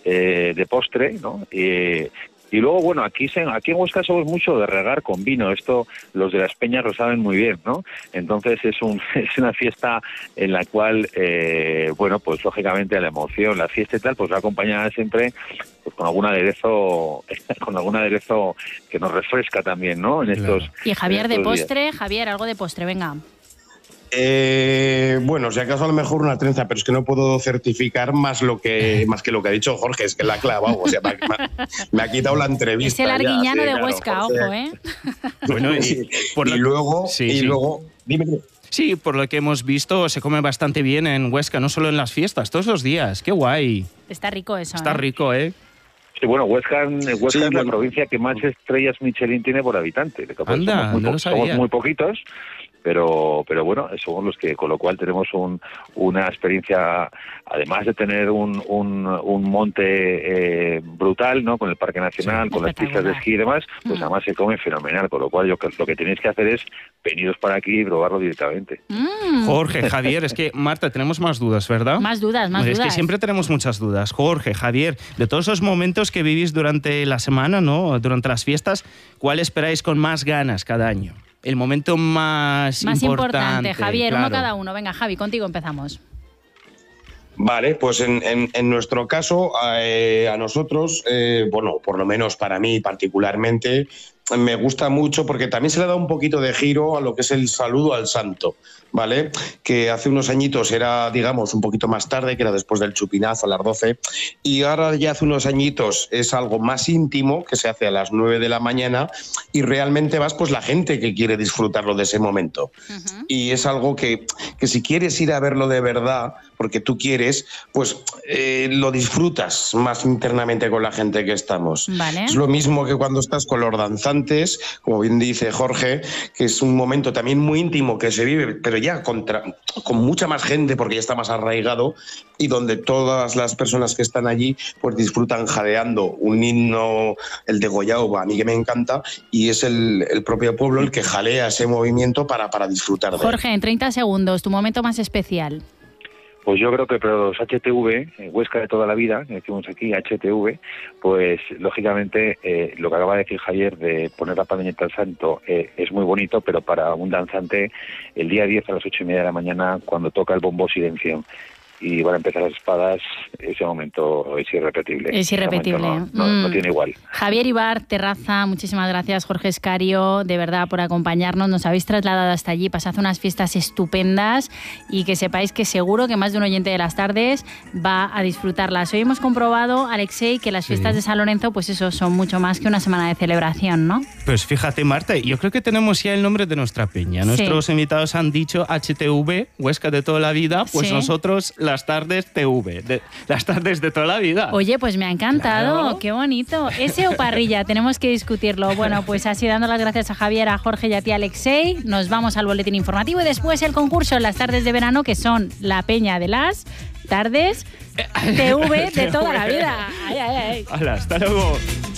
de postre, ¿no? Y luego, bueno, aquí en Huesca somos mucho de regar con vino. Esto los de las peñas lo saben muy bien, ¿no? Entonces es una fiesta en la cual, bueno, pues lógicamente la emoción, la fiesta y tal, pues va acompañada siempre pues con algún aderezo que nos refresca también, ¿no? Y Javier, de postre, Javier, algo de postre, venga. Bueno, si acaso a lo mejor una trenza, pero es que no puedo certificar más que lo que ha dicho Jorge, es que la ha clavado, o sea, me ha quitado la entrevista. Es el arguiñano de claro, Huesca, Jorge. ojo, ¿eh? Bueno, luego, dime. Sí, por lo que hemos visto, se come bastante bien en Huesca, no solo en las fiestas, todos los días. ¡Qué guay! Está rico eso, Está rico, ¿eh? Sí, bueno, Huesca es la provincia que más estrellas Michelin tiene por habitante. Anda, no lo sabía. Somos muy poquitos, pero bueno, somos los que, con lo cual tenemos una experiencia, además de tener un monte brutal, ¿no? Con el Parque Nacional, con las pistas de esquí y demás, pues además se come fenomenal, con lo cual lo que tenéis que hacer es veniros para aquí y probarlo directamente. Jorge, Javier, es que, Marta, tenemos más dudas, ¿verdad? Más dudas. Es que siempre tenemos muchas dudas. Jorge, Javier, de todos esos momentos que vivís durante la semana, ¿no? Durante las fiestas, ¿cuál esperáis con más ganas cada año? El momento más importante, Javier, claro. Uno cada uno. Venga, Javi, contigo empezamos. Vale, pues en nuestro caso, a nosotros, bueno, por lo menos para mí particularmente, me gusta mucho porque también se le da un poquito de giro a lo que es el saludo al santo, ¿vale? Que hace unos añitos era, digamos, un poquito más tarde, que era después del chupinazo a las 12, y ahora ya hace unos añitos es algo más íntimo, que se hace a las 9 de la mañana, y realmente vas pues la gente que quiere disfrutarlo de ese momento. Y es algo que si quieres ir a verlo de verdad, porque tú quieres, pues lo disfrutas más internamente con la gente que estamos. Vale. Es lo mismo que cuando estás con los danzantes, como bien dice Jorge, que es un momento también muy íntimo que se vive, pero ya con mucha más gente, porque ya está más arraigado, y donde todas las personas que están allí pues disfrutan jadeando un himno, el de Goyao, a mí que me encanta, y es el propio pueblo el que jalea ese movimiento para disfrutar de él. Jorge, en 30 segundos, tu momento más especial. Pues yo creo que para los HTV, Huesca de toda la vida, que decimos aquí, HTV, pues lógicamente lo que acaba de decir Javier de poner la pañoleta al santo es muy bonito, pero para un danzante el día 10 a las 8:30 de la mañana, cuando toca el bombo silencio y van a empezar las espadas, ese momento es irrepetible. Es irrepetible. No tiene igual. Javier Ibar, Terraza, muchísimas gracias. Jorge Escario, de verdad, por acompañarnos. Nos habéis trasladado hasta allí. Pasad unas fiestas estupendas y que sepáis que seguro que más de un oyente de las tardes va a disfrutarlas. Hoy hemos comprobado, Alexei, que las fiestas de San Lorenzo, pues eso, son mucho más que una semana de celebración, ¿no? Pues fíjate, Marta, yo creo que tenemos ya el nombre de nuestra peña. Nuestros invitados han dicho HTV, Huesca de toda la vida, pues nosotros las tardes TV, las tardes de toda la vida. Oye, pues me ha encantado, claro. Qué bonito. ¿Ese o parrilla? Tenemos que discutirlo. Bueno, pues así dando las gracias a Javier, a Jorge y a ti, Alexei. Nos vamos al boletín informativo y después el concurso en las tardes de verano, que son la peña de las tardes TV de toda la vida. Ay, ay, ay. Hala, hasta luego.